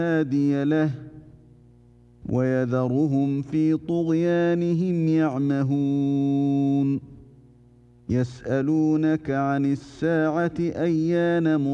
هادي له ويذرهم في طغيانهم يعمهون يسألونك عن الساعة أيان